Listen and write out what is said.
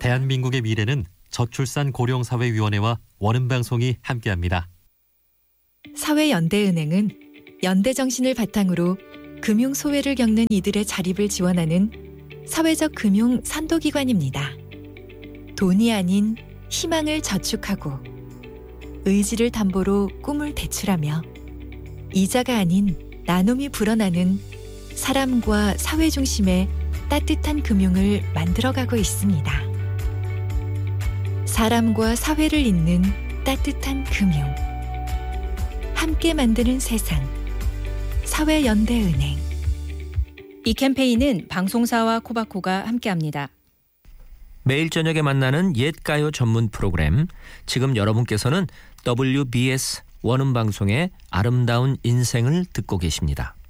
대한민국의 미래는 저출산 고령사회위원회와 원음방송이 함께합니다. 사회연대은행은 연대정신을 바탕으로 금융소외를 겪는 이들의 자립을 지원하는 사회적 금융 선도기관입니다. 돈이 아닌 희망을 저축하고 의지를 담보로 꿈을 대출하며 이자가 아닌 나눔이 불어나는 사람과 사회 중심의 따뜻한 금융을 만들어가고 있습니다. 사람과 사회를 잇는 따뜻한 금융. 함께 만드는 세상. 사회연대은행. 이 캠페인은 방송사와 코바코가 함께합니다. 매일 저녁에 만나는 옛가요 전문 프로그램. 지금 여러분께서는 WBS 원음방송의 아름다운 인생을 듣고 계십니다.